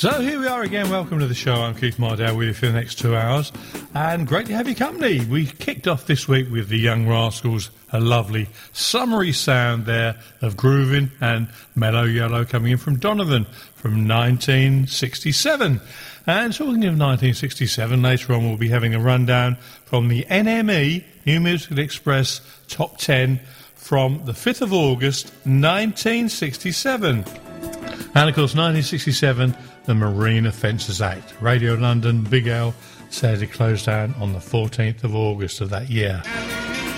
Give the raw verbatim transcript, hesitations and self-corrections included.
So here we are again. Welcome to the show. I'm Keith Mardell with you for the next two hours, and great to have your company. We kicked off this week with the Young Rascals, a lovely summery sound there of grooving, and Mellow Yellow coming in from Donovan from nineteen sixty-seven. And talking of nineteen sixty-seven, later on we'll be having a rundown from the N M E New Musical Express Top ten from the fifth of August nineteen sixty-seven. And of course nineteen sixty-seven, the Marine Offences Act. Radio London, Big L, said it closed down on the fourteenth of August of that year.